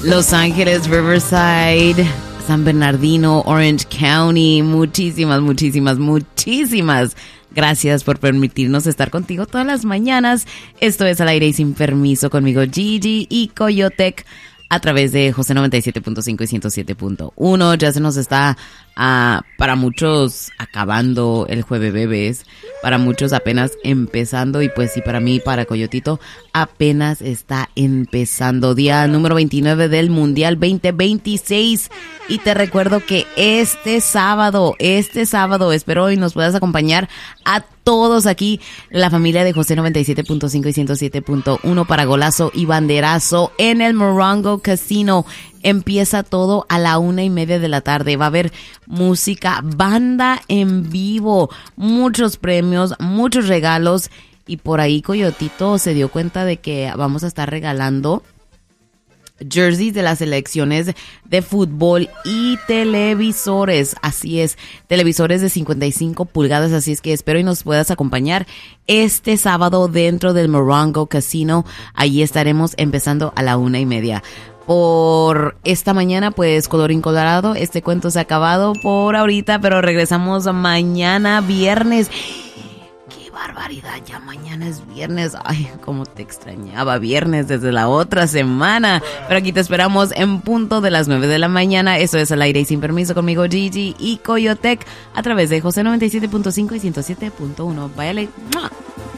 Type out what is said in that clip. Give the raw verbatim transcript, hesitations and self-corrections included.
Los Ángeles, Riverside, San Bernardino, Orange County. Muchísimas, muchísimas, muchísimas gracias por permitirnos estar contigo todas las mañanas. Esto es Al Aire y Sin Permiso conmigo, Gigi y Coyotec, a través de José noventa y siete punto cinco y ciento siete punto uno. Ya se nos está, uh, para muchos, acabando el Jueves Bebés. Para muchos apenas empezando. Y pues sí, para mí, para Coyotito, apenas está empezando. Día número veintinueve del Mundial veinte veintiséis. Y te recuerdo que este sábado, este sábado, espero hoy nos puedas acompañar a todos aquí, la familia de José noventa y siete punto cinco y ciento siete punto uno para golazo y banderazo en el Morongo Casino. Empieza todo a la una y media de la tarde. Va a haber música, banda en vivo, muchos premios, muchos regalos. Y por ahí Coyotito se dio cuenta de que vamos a estar regalando jerseys de las selecciones de fútbol y televisores. Así es, televisores de cincuenta y cinco pulgadas. Así es que espero y nos puedas acompañar este sábado dentro del Morongo Casino. Allí estaremos empezando a la una y media. Por esta mañana, pues, colorín colorado, este cuento se ha acabado por ahorita, pero regresamos mañana viernes. ¡Qué barbaridad! Ya mañana es viernes. Ay, cómo te extrañaba viernes desde la otra semana. Pero aquí te esperamos en punto de las nueve de la mañana. Eso es Al Aire y Sin Permiso conmigo, Gigi y Coyotec, a través de José noventa y siete punto cinco y ciento siete punto uno. Váyale. ¡Mua!